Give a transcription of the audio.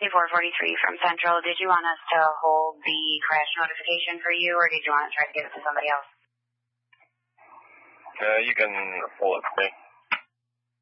443 from Central. Did you want us to hold the crash notification for you, or did you want to try to give it to somebody else? You can pull it for me.